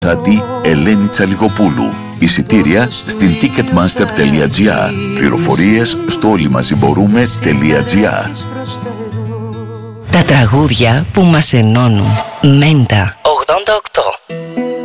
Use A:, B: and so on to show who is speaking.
A: Σάτι Ελένη Τσαλιγοπούλου. Εισιτήρια στην ticketmaster.gr. Πληροφορίες στο όλοιμαζιμπορούμε.gr.
B: Τα τραγούδια που μας ενώνουν. Μέντα 88.